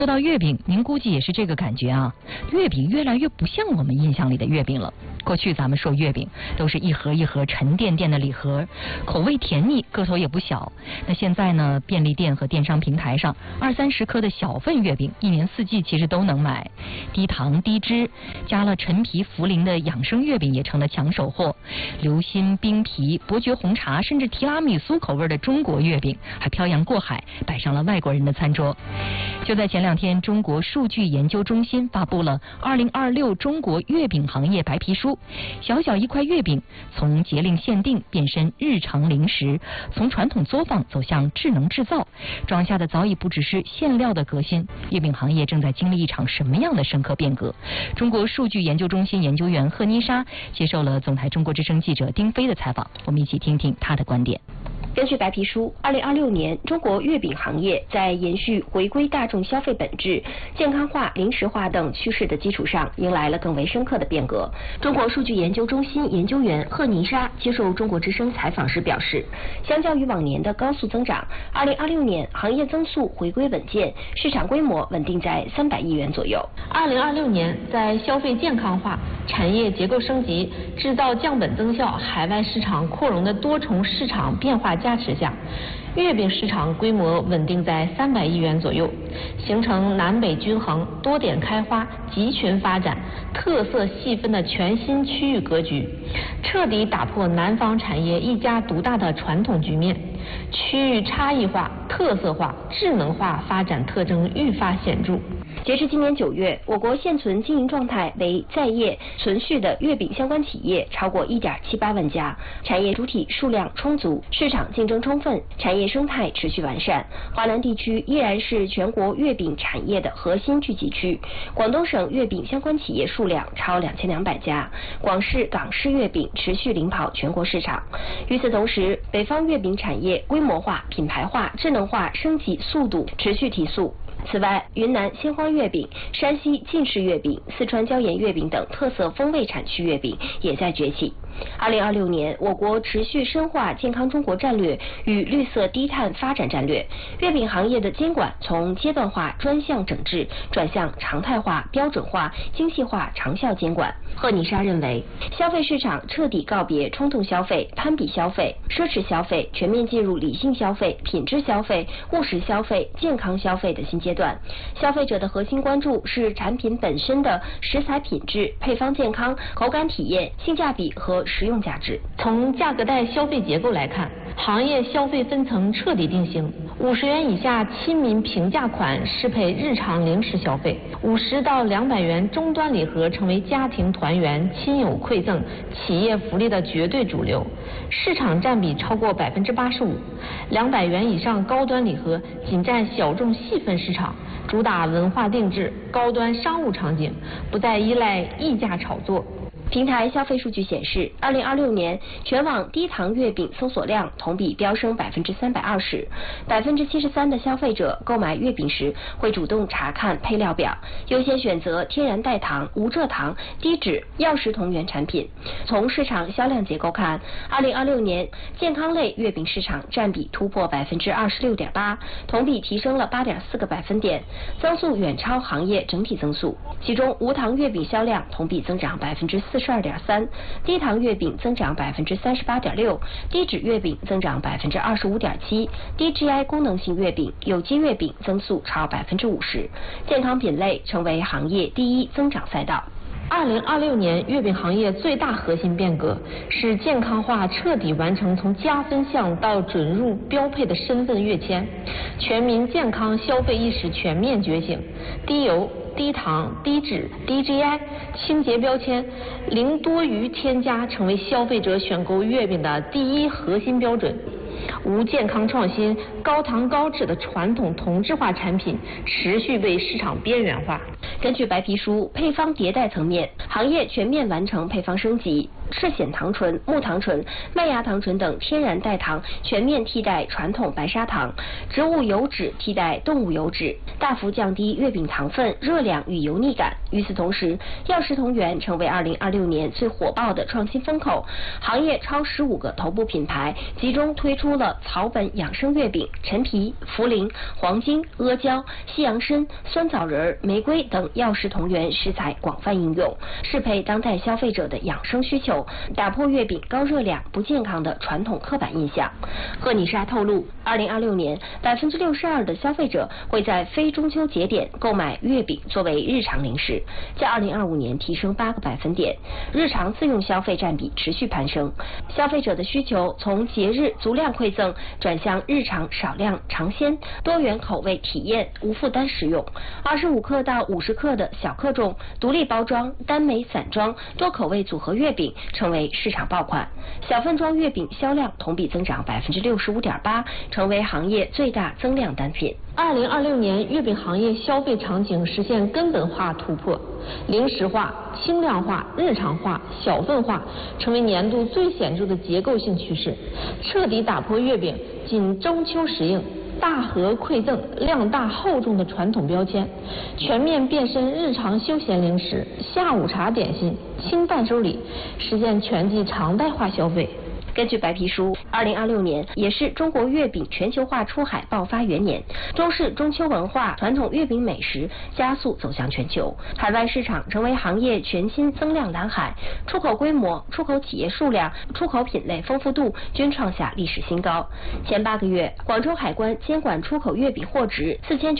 说到月饼，您估计也是这个感觉啊。月饼越来越不像我们印象里的月饼了。过去咱们说月饼都是一盒一盒沉甸甸的礼盒，口味甜腻，个头也不小。那现在呢，便利店和电商平台上20-30颗的小份月饼，一年四季其实都能买。低糖低脂，加了陈皮茯苓的养生月饼也成了抢手货。流心、冰皮、伯爵红茶，甚至提拉米苏口味的中国月饼还漂洋过海，摆上了外国人的餐桌。就在前2天，中国数据研究中心发布了2026中国月饼行业白皮书。小小一块月饼从节令限定变身日常零食，从传统作坊走向智能制造，装下的早已不只是馅料的革新。月饼行业正在经历一场什么样的深刻变革？中国数据研究中心研究员贺妮莎接受了总台中国之声记者丁飞的采访，我们一起听听她的观点。 根据白皮书，2026年中国月饼行业在延续回归大众消费本质、健康化、零食化等趋势的基础上，迎来了更为深刻的变革。中国数据研究中心研究员贺妮莎接受中国之声采访时表示，相较于往年的高速增长，2026年行业增速回归稳健，市场规模稳定在300亿元左右。 2026年，在消费健康化、产业结构升级、制造降本增效、海外市场扩容的多重市场变化加持下，月饼市场规模稳定在300亿元左右，形成南北均衡、多点开花、集群发展、特色细分的全新区域格局，彻底打破南方产业一家独大的传统局面，区域差异化、特色化、智能化发展特征愈发显著。 截至今年9月，我国现存经营状态为在业存续的月饼相关企业超过1.78万家，产业主体数量充足，市场竞争充分，产业生态持续完善。华南地区依然是全国月饼产业的核心聚集区，广东省月饼相关企业数量超2200家，广式、港式月饼持续领跑全国市场。与此同时，北方月饼产业规模化、品牌化、智能化升级速度持续提速。此外，云南鲜花月饼、山西晋式月饼、四川椒盐月饼等特色风味产区月饼也在崛起。2026年，我国持续深化健康中国战略与绿色低碳发展战略，月饼行业的监管从阶段化专项整治转向常态化、标准化、精细化长效监管。贺妮莎认为，消费市场彻底告别冲动消费、攀比消费、奢侈消费，全面进入理性消费、品质消费、务实消费、健康消费的新阶段。消费者的核心关注是产品本身的食材品质、配方健康、口感体验、性价比和实用价值。 从价格带消费结构来看，行业消费分层彻底定型，50元以下亲民平价款适配日常零食消费，50到200元终端礼盒成为家庭团圆、亲友馈赠、企业福利的绝对主流，市场占比超过85%，200元以上高端礼盒仅占小众细分市场，主打文化定制、高端商务场景，不再依赖溢价炒作。 平台消费数据显示，2026年全网低糖月饼搜索量同比飙升320%，73%的消费者购买月饼时会主动查看配料表，优先选择天然代糖、无蔗糖、低脂、药食同源产品。从市场销量结构看，2026年健康类月饼市场占比突破26.8%，同比提升了8.4个百分点，增速远超行业整体增速。其中无糖月饼销量同比增长42.3%，低糖月饼增长38.6%，低脂月饼增长25.7%，低 GI 功能性月饼、有机月饼增速超50%，健康品类成为行业第一增长赛道。 2026年月饼行业最大核心变革是健康化彻底完成从加分项到准入标配的身份跃迁，全民健康消费意识全面觉醒，低油、低糖、低脂、低 GI、清洁标签、零多余添加成为消费者选购月饼的第一核心标准。无健康创新、高糖高脂的传统同质化产品持续被市场边缘化。 根据白皮书，配方迭代层面，行业全面完成配方升级。 赤藓糖醇、木糖醇、麦芽糖醇等天然代糖全面替代传统白砂糖，植物油脂替代动物油脂，大幅降低月饼糖分、热量与油腻感。与此同时，药食同源成为2026年最火爆的创新风口，行业超15个头部品牌集中推出了草本养生月饼、陈皮、茯苓、黄精、阿胶、西洋参、酸枣仁、玫瑰等药食同源食材广泛应用，适配当代消费者的养生需求，打破月饼高热量、不健康的传统刻板印象。赫妮莎透露，2026年62%的消费者会在非中秋节点购买月饼作为日常零食，较2025年提升8个百分点，日常自用消费占比持续攀升。消费者的需求从节日足量馈赠转向日常少量尝鲜、多元口味体验、无负担食用。25克到50克的小克重、独立包装、单枚散装、多口味组合月饼成为市场爆款，小份装月饼销量同比增长65.8%，成为行业最大增量单品。 2026年月饼行业消费场景实现根本化突破，零食化、轻量化、日常化、小份化成为年度最显著的结构性趋势，彻底打破月饼仅中秋时令、大盒馈赠、量大厚重的传统标签，全面变身日常休闲零食、下午茶点心、轻伴手礼，实现全季常态化消费。 根据白皮书，2026年也是中国月饼全球化出海爆发元年，中式中秋文化、传统月饼美食加速走向全球，海外市场成为行业全新增量蓝海，出口规模、出口企业数量、出口品类丰富度均创下历史新高。前8个月，广州海关监管出口月饼货值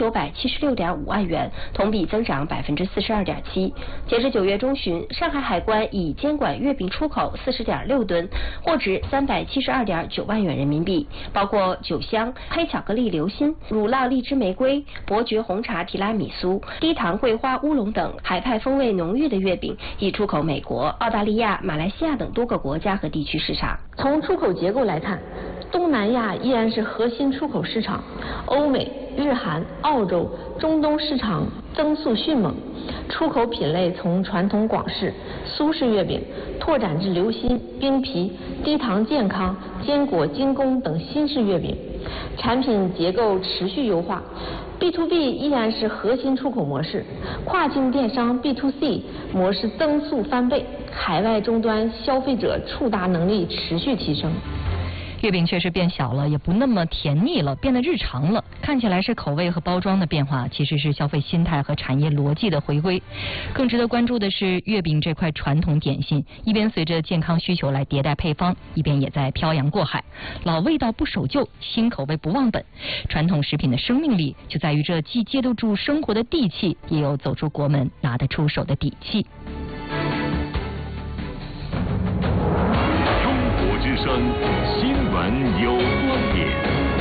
4976.5万元，同比增长42.7%。截至9月中旬，上海海关已监管月饼出口40.6吨，货值372.9万元人民币，包括酒香、黑巧克力流心、乳酪荔枝玫瑰、伯爵红茶提拉米苏、低糖桂花乌龙等海派风味浓郁的月饼，已出口美国、澳大利亚、马来西亚等多个国家和地区市场。 从出口结构来看，东南亚依然是核心出口市场，欧美、日韩、澳洲、中东市场增速迅猛，出口品类从传统广式、苏式月饼拓展至流心、冰皮、低糖健康、坚果精工等新式月饼，产品结构持续优化。B2B 依然是核心出口模式，跨境电商 B2C 模式增速翻倍，海外终端消费者触达能力持续提升。 月饼确实变小了，也不那么甜腻了，变得日常了。看起来是口味和包装的变化，其实是消费心态和产业逻辑的回归。更值得关注的是，月饼这块传统点心，一边随着健康需求来迭代配方，一边也在漂洋过海。老味道不守旧，新口味不忘本。传统食品的生命力就在于这既接得住生活的地气，也有走出国门拿得出手的底气。 中国之声新闻有观点。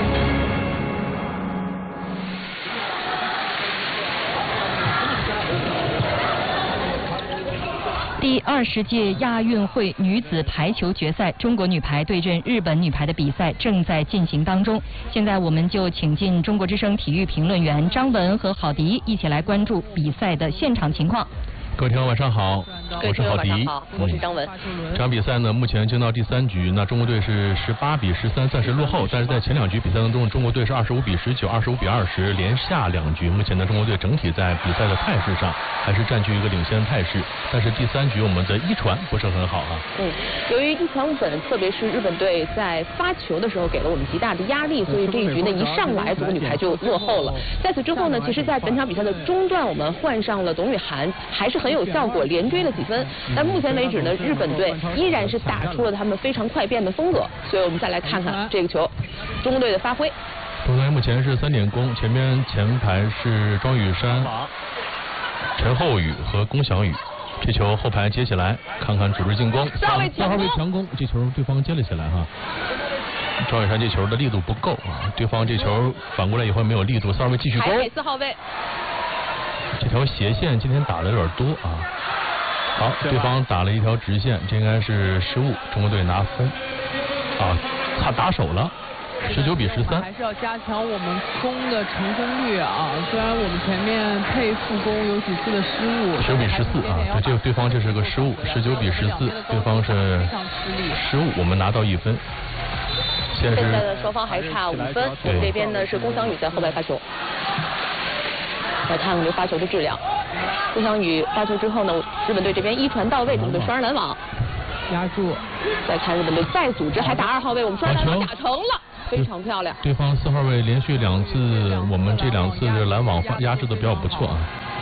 第20届亚运会女子排球决赛，中国女排对阵日本女排的比赛正在进行当中。现在我们就请进中国之声体育评论员张文和郝迪一起来关注比赛的现场情况。 各位听众晚上好，我是郝迪， 我是张文。 这场比赛呢，目前进到第3局，那中国队是18比13暂时落后，但是在前2局比赛当中，中国队是25比19、25比20连下2局。目前呢，中国队整体在比赛的态势上还是占据一个领先的态势，但是第3局我们的一传不是很好啊。 由于一传五本，特别是日本队在发球的时候给了我们极大的压力，所以这一局呢一上来中国女排就落后了。在此之后呢，其实在本场比赛的中段，我们换上了董雨涵，还是很有效果，连追了几分。但目前为止呢，日本队依然是打出了他们非常快变的风格。所以我们再来看看这个球，中国队的发挥。 中国队目前是3点攻，前排是庄雨珊、陈厚宇和龚翔宇。这球后排接起来，看看组织进攻，4号位强攻，这球对方接了起来哈。庄雨珊这球的力度不够啊，对方这球反过来以后没有力度，4号位继续攻。 还给4号位。 这条斜线今天打的有点多啊。好，对方打了一条直线，这应该是失误，中国队拿分。啊，他打手了。 19比13。 还是要加强我们攻的成功率啊！虽然我们前面配副攻有几次的失误 ，19比14啊，对，这个对方这是个失误，19比14，对方是失误，我们拿到1分。 现在的双方还差5分，我们这边呢是龚翔宇在后排发球。来看看这发球的质量，龚翔宇发球之后呢，日本队这边一传到位，中国队双人拦网， 压住。 再看日本队再组织，还打2号位，我们双人拦网打成了，非常漂亮。 对方4号位连续2次，我们这2次的拦网压制的比较不错啊。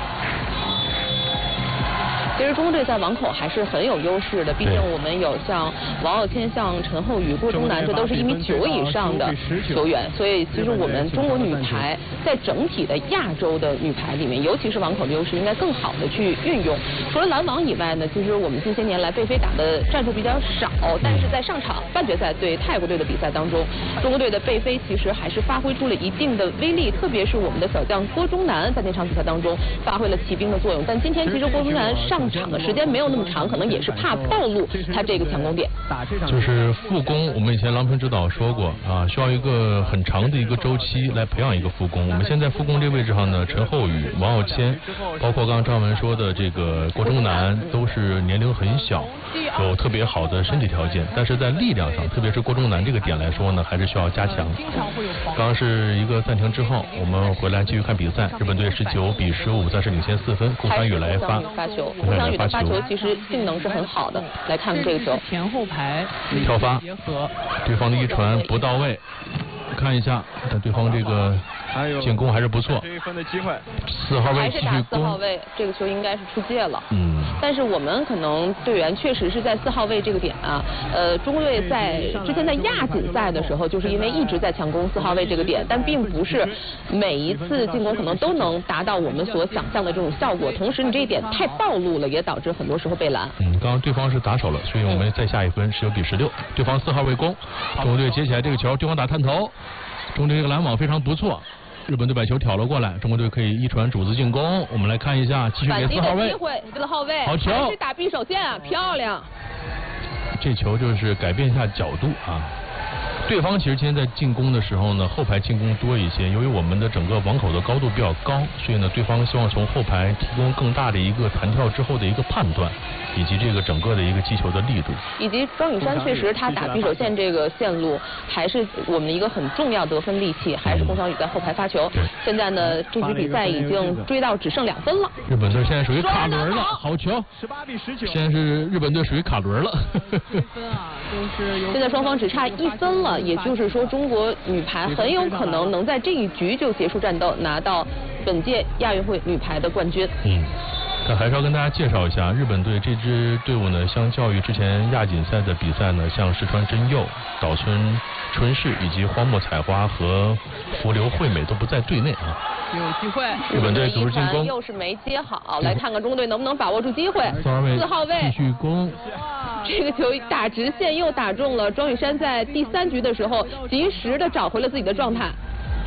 其实中国队在网口还是很有优势的，毕竟我们有像王傲谦、像陈后宇、郭忠南，这都是1.9米以上的球员，所以其实我们中国女排在整体的亚洲的女排里面，尤其是网口的优势应该更好的去运用。除了拦网以外呢，其实我们近些年来贝菲打的战术比较少，但是在上场半决赛对泰国队的比赛当中，中国队的贝菲其实还是发挥出了一定的威力，特别是我们的小将郭忠南在那场比赛当中发挥了骑兵的作用。但今天其实郭忠南上场的时间没有那么长，可能也是怕暴露他这个强攻点。 就是副攻，我们以前郎平指导说过啊，需要一个很长的一个周期来培养一个副攻。我们现在副攻这个位置上呢，陈后宇、王傲谦，包括刚刚张文说的这个郭忠南，都是年龄很小，有特别好的身体条件，但是在力量上，特别是郭忠南这个点来说呢，还是需要加强。刚刚是一个暂停之后，我们回来继续看比赛，日本队19比15，暂时领先4分。龚翔宇来发球，龚翔宇的发球其实性能是很好的。来看看这个球， 前后排跳发，对方的一传不到位，看一下，但对方这个进攻还是不错。4号位继续攻， 4号位这个球应该是出界了。但是我们可能队员确实是在4号位这个点啊，中国队在之前在亚锦赛的时候，就是因为一直在强攻4号位这个点，但并不是每一次进攻可能都能达到我们所想象的这种效果。同时，你这一点太暴露了，也导致很多时候被拦。 刚刚对方是打手了，所以我们再下1分，19比16。对方4号位攻，中国队接起来这个球，对方打探头，中国队这个拦网非常不错。日本队把球挑了过来，中国队可以一传主子进攻。我们来看一下，继续给4号位，好球， 还是打匕首线啊，漂亮。 这球就是改变一下角度啊。对方其实今天在进攻的时候呢，后排进攻多一些，由于我们的整个网口的高度比较高，所以呢，对方希望从后排提供更大的一个弹跳之后的一个判断，以及这个整个的一个击球的力度。 以及庄宇珊确实他打匕首线这个线路还是我们一个很重要得分利器，还是龚翔宇在后排发球。现在呢，这局比赛已经追到只剩2分了。 日本队现在属于卡轮了，好球！18比19。现在是日本队属于卡轮了。 现在双方只差1分了。也就是说，中国女排很有可能能在这一局就结束战斗，拿到本届亚运会女排的冠军。 但还是要跟大家介绍一下，日本队这支队伍呢，相较于之前亚锦赛的比赛呢，像石川真佑、岛村春世以及荒木彩花和福留惠美都不在队内啊。 有机会， 日本队组织进攻， 又是没接好，来看看中国队能不能把握住机会。 4 号位继续攻， 这个球打直线又打中了。庄宇珊在第3局的时候及时的找回了自己的状态。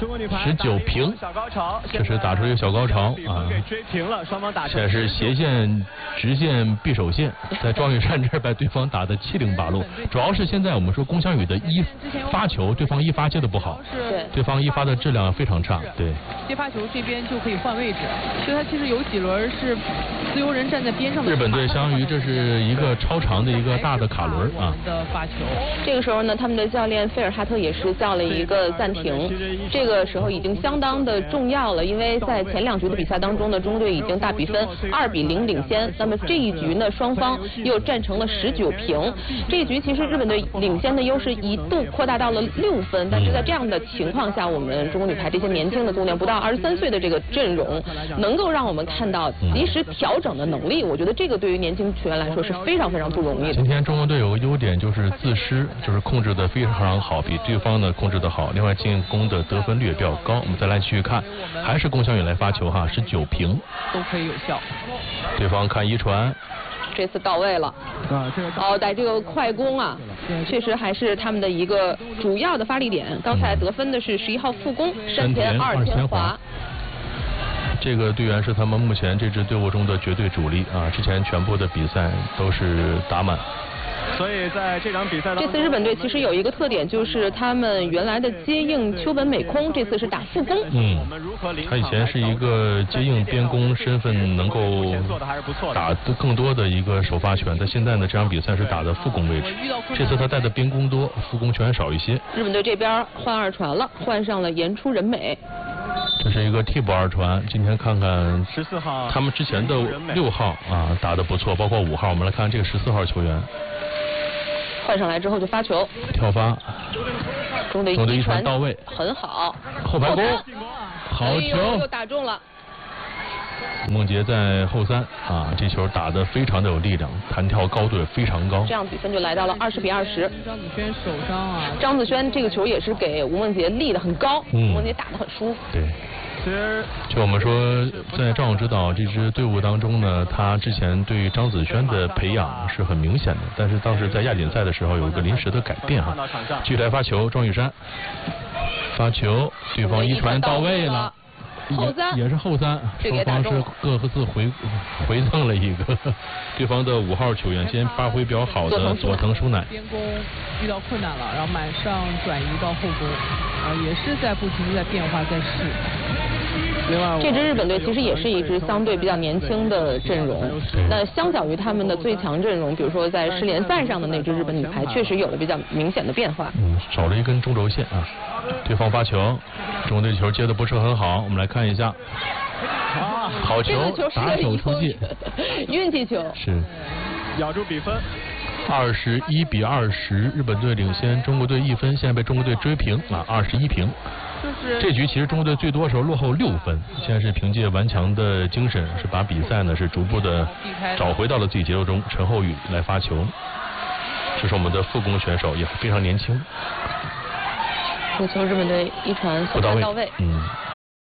19平，这是打出一个小高潮啊！ 追平了，双方打现在是斜线、直线、匕首线，在庄宇珊这儿把对方打得七零八落。主要是现在我们说龚翔宇的发球，对方一发接的不好，对方一发的质量非常差。对， 接发球这边就可以换位置，所以他其实有几轮是自由人站在边上的。 日本队相当于这是一个超长的一个大的卡轮啊。 这个时候呢，他们的教练费尔哈特也是叫了一个暂停。这个时候已经相当的重要了，因为在前2局的比赛当中呢，中国队已经大比分2比0领先。那么这一局呢，双方又战成了19平。这一局其实日本队领先的优势一度扩大到了6分，但是在这样的情况下，我们中国女排这些年轻的姑娘，不到23岁的这个阵容，能够让我们看到及时调整的能力。我觉得这个对于年轻球员来说是非常非常不容易的。 今天中国队有个优点就是自失，就是控制的非常好，比对方呢控制的好。另外进攻的得分率也比较高。我们再来继续看，还是龚翔宇来发球哈，19平都可以有效。 对方看一传， 这次到位了。在这个快攻啊，确实还是他们的一个主要的发力点。刚才得分的是11号副攻山田二千华。 这个队员是他们目前这支队伍中的绝对主力啊！之前全部的比赛都是打满。 所以在这场比赛当中， 这次日本队其实有一个特点，就是他们原来的接应秋本美空，这次是打副攻。 他以前是一个接应边攻身份，能够打的更多的一个首发权，但现在呢，这场比赛是打的副攻位置。这次他带的边攻多，副攻权少一些。 日本队这边换二传了，换上了岩出人美。 这是一个替补二传，今天看看14号，他们之前的6号啊打得不错，包括5号，我们来看这个14号球员。 换上来之后就发球， 跳发， 中队一传到位， 很好， 后排攻，好球， 又打中了。 孟杰在后3啊，这球打得非常的有力量，弹跳高度也非常高。 这样比分就来到了20比20。 张子萱手上啊， 张子萱这个球也是给吴梦洁立得很高，吴梦洁打得很舒服。 对。就我们说，在赵勇指导这支队伍当中呢，他之前对张子萱的培养是很明显的，但是当时在亚锦赛的时候有一个临时的改变哈。继续来发球，庄雨珊发球，对方一传到位了。也是后3，双方是各自回赠了一个对方的5号球员，今天发挥比较好的佐藤舒乃。 边攻遇到困难了，然后马上转移到后攻，也是在不停地在变化在试。 另外，这支日本队其实也是一支相对比较年轻的阵容，那相较于他们的最强阵容，比如说在世联赛上的那支日本女排，确实有了比较明显的变化。 少了一根中轴线啊。对方发球，中国队球接的不是很好，我们来看一下。好球，打手出界， 运气球是咬住比分。 21比20，日本队领先中国队1分，现在被中国队追平啊，21平。这局其实中国队最多时候落后6分，现在是凭借顽强的精神，是把比赛呢是逐步的找回到了自己节奏中。陈后宇来发球，这是我们的副攻选手，也非常年轻。 这球日本队一传不到位，